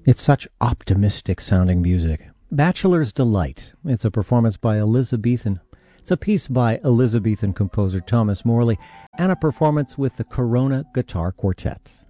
It's such optimistic sounding music. Bachelor's Delight. It's a performance by Elizabethan. It's a piece by Elizabethan composer Thomas Morley and a performance with the Corona Guitar Quartet.